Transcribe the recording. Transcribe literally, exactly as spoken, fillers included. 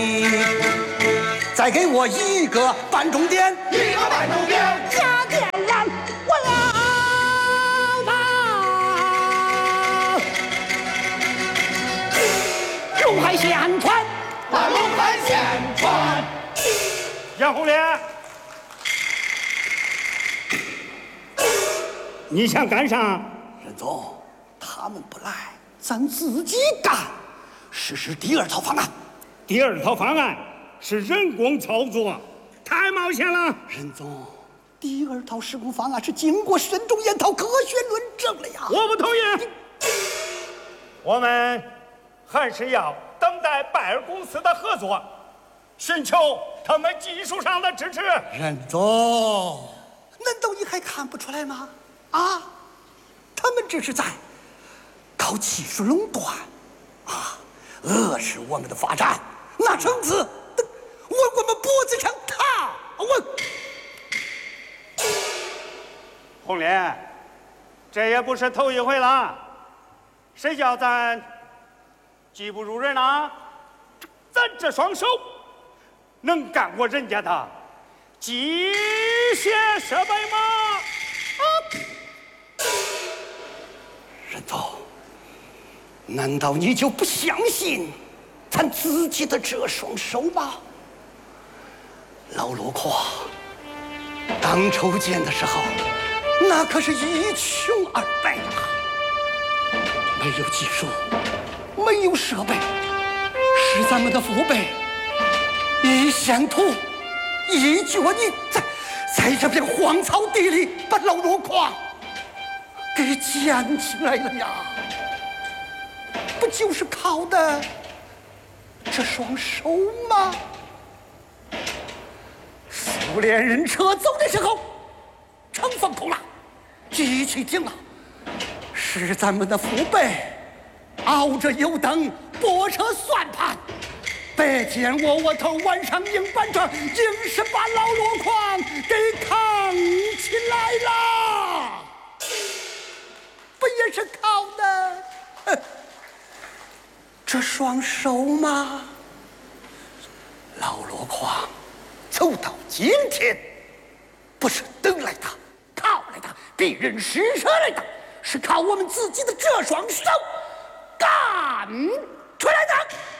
再给我一个半钟点， 一个半钟点， 加点燃我老大，龙海宣传， 把龙海宣传。 杨红莲，你想干啥？ 任总，他们不来，咱自己干，实施第二套方案。 第二套方案是人工操作，太冒险了。 任总，第二套施工方案是经过慎重研讨、科学论证了呀。 我不同意。我们还是要等待拜耳公司的合作，寻求他们技术上的支持。 任总，难道你还看不出来吗？啊，他们这是在搞技术垄断啊，扼持我们的发展，拿绳子往我们脖子上套。我红莲，这也不是头一回了，谁叫咱技不如人啊？咱这双手能干过人家的机械设备吗？啊！ 任总，难道你就不相信咱自己的这双手吗？老箩筐刚筹建的时候，那可是一穷二白呀，没有技术，没有设备，是咱们的父辈一掀土一脚泥，在在这片荒草地里把老箩筐给建起来了呀，不就是靠的这双手吗？苏联人撤走的时候，城防空了，机器停了，是咱们的父辈熬着油灯，拨车算盘，白天窝窝头，晚上硬板砖，硬是把老箩筐给扛起来了，不也是靠的这双手吗？老箩筐走到今天，不是等来的、靠来的、别人施舍来的，是靠我们自己的这双手干出来的。